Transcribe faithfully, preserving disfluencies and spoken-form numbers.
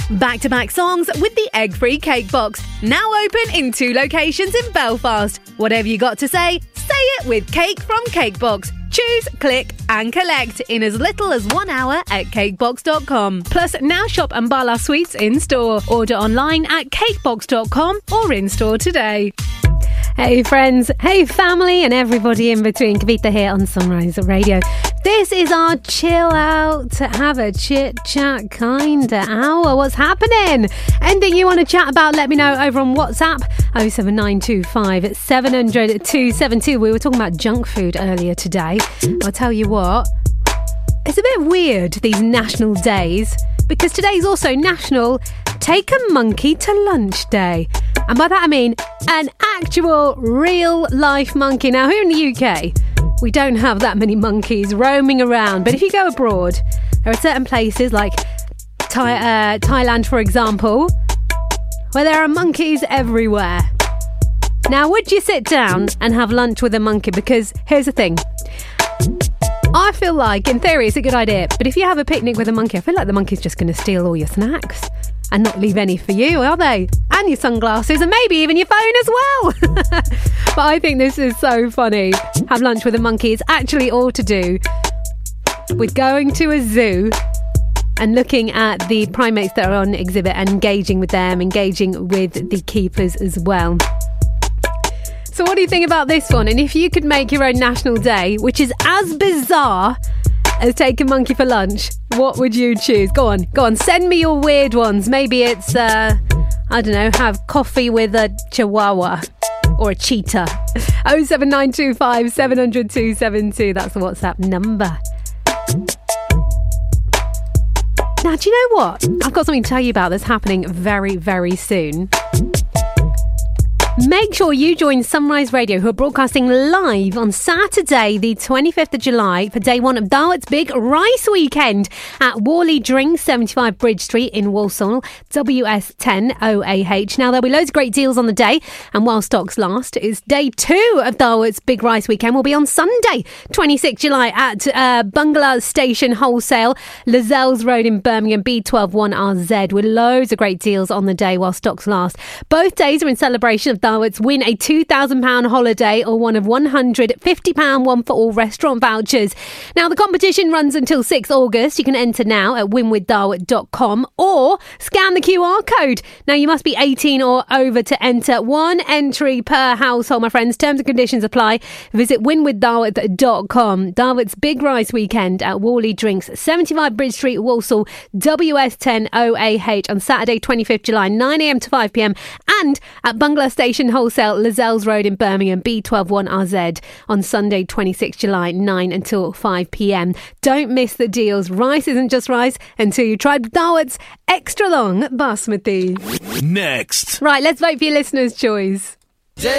Back-to-back songs with the egg-free cake box. Now open in two locations in Belfast. Whatever you got to say, say it with Cake from Cakebox. Choose, click and collect in as little as one hour at cakebox dot com. Plus, now shop Ambala Sweets in-store. Order online at cakebox dot com or in-store today. Hey friends, hey family and everybody in between. Kavita here on Sunrise Radio. This is our chill out, have a chit chat kind of hour. What's happening? Anything you want to chat about, let me know over on WhatsApp oh seven nine two five seven hundred two seven two. We were talking about junk food earlier today. I'll tell you what, it's a bit weird, these national days, because today's also National Take a Monkey to Lunch Day. And by that I mean an actual real life monkey. Now here in the U K, we don't have that many monkeys roaming around, but if you go abroad, there are certain places like Thai, uh, Thailand, for example, where there are monkeys everywhere. Now, would you sit down and have lunch with a monkey? Because here's the thing. I feel like, in theory, it's a good idea, but if you have a picnic with a monkey, I feel like the monkey's just going to steal all your snacks and not leave any for you, are they? And your sunglasses and maybe even your phone as well. But I think this is so funny. Have lunch with a monkey. It's actually all to do with going to a zoo and looking at the primates that are on exhibit and engaging with them, engaging with the keepers as well. So what do you think about this one? And if you could make your own national day, which is as bizarre as take a monkey for lunch, what would you choose? Go on, go on, send me your weird ones. Maybe it's, uh, I don't know, have coffee with a chihuahua or a cheetah. oh seven nine two five seven hundred two seven two, that's the WhatsApp number. Now, do you know what? I've got something to tell you about that's happening very, very soon. Make sure you join Sunrise Radio, who are broadcasting live on Saturday, the twenty-fifth of July, for day one of Dawood's Big Rice Weekend at Worley Drinks, seventy-five Bridge Street in Walsall, W S ten O A H. Now, there'll be loads of great deals on the day, and while stocks last, it's day two of Dawood's Big Rice Weekend will be on Sunday, twenty-sixth of July, at uh, Bungalow Station Wholesale, Lascelles Road in Birmingham, B twelve one R Z, with loads of great deals on the day while stocks last. Both days are in celebration of Dawood's. Win a two thousand pounds holiday or one of one hundred fifty pounds one for all restaurant vouchers. Now, the competition runs until sixth of August. You can enter now at win with dawood dot com or scan the Q R code. Now, you must be eighteen or over to enter. One entry per household, my friends. Terms and conditions apply. Visit win with dawood dot com. Dawood's Big Rice Weekend at Worley Drinks, seventy-five Bridge Street, Walsall, W S ten O A H on Saturday, twenty-fifth of July, nine a m to five p m, and at Bungalow Station Wholesale, Lascelles Road in Birmingham, B twelve one R Z on Sunday, twenty-sixth of July, nine until five p m. Don't miss the deals. Rice isn't just rice until you try Dawood's extra long basmati. Next. Right, let's vote for your listener's choice.